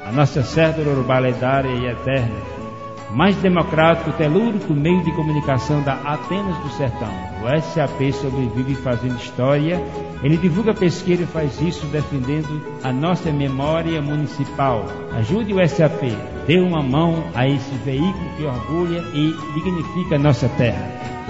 a nossa cédula urbanedária e eterna, mais democrático, telúrico meio de comunicação da Atenas do Sertão. O SAP sobrevive fazendo história. Ele divulga pesquisa e faz isso defendendo a nossa memória municipal. Ajude o SAP, dê uma mão a esse veículo que orgulha e dignifica a nossa terra.